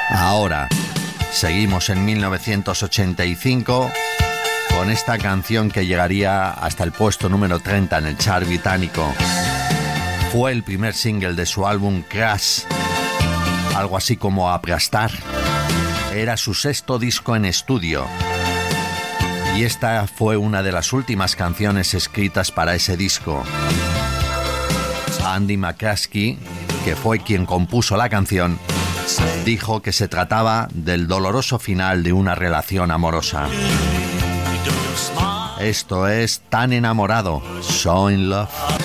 Ahora, seguimos en 1985 con esta canción que llegaría hasta el puesto número 30 en el chart británico. Fue el primer single de su álbum Crash, algo así como Aplastar. Era su sexto disco en estudio y esta fue una de las últimas canciones escritas para ese disco. Andy McCluskey, que fue quien compuso la canción, dijo que se trataba del doloroso final de una relación amorosa. Esto es Tan enamorado, So in Love.